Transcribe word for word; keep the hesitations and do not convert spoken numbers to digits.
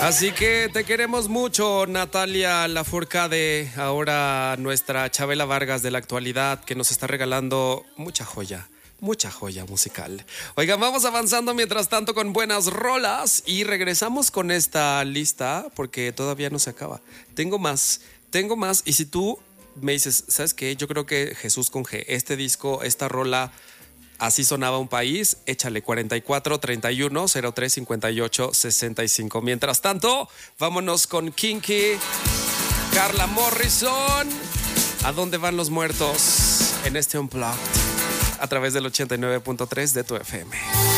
Así que te queremos mucho, Natalia Lafourcade, ahora nuestra Chabela Vargas de la actualidad, que nos está regalando mucha joya. Mucha joya musical. Oigan, vamos avanzando mientras tanto con buenas rolas y regresamos con esta lista porque todavía no se acaba. Tengo más, tengo más. Y si tú me dices, ¿sabes qué? Yo creo que Jesús con G, este disco, esta rola, así sonaba un país, échale cuarenta y cuatro, treinta y uno, cero tres, cincuenta y ocho, sesenta y cinco. Mientras tanto, vámonos con Kinky, Carla Morrison. ¿A dónde van los muertos? En este Unplugged. A través del ochenta y nueve punto tres de tu F M.